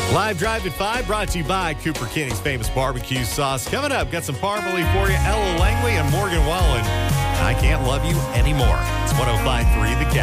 Live Drive at 5 brought to you by Cooper Kenny's famous barbecue sauce. Coming up, got some Parmalee for you, Ella Langley and Morgan Wallen. I Can't Love You Anymore. It's 105.3 The Cat.